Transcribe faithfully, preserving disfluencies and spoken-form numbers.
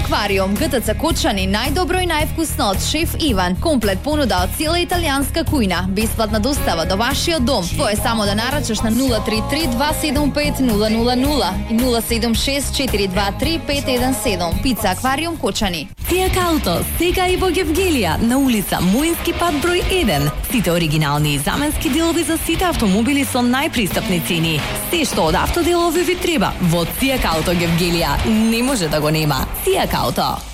Аквариум, ГТЦ Кочани, најдобро и највкусно од шеф Иван. Комплет понуда од цела италијанска кујна. Бесплатна достава до вашиот дом. Тоа е само да нарачаш на нула три три два седум пет нула нула нула и нула седум шест четири два три пет еден седум. Пица Аквариум Кочани. Фијак Ауто, сега и во Гевгелија, на улица Муински пат број еден. Сите оригинални и заменски делови за сите автомобили со најпристапни цени. Се што од автоделови ви треба, во Фијак Ауто Гевгелија не може да го нема. Фијак Ауто.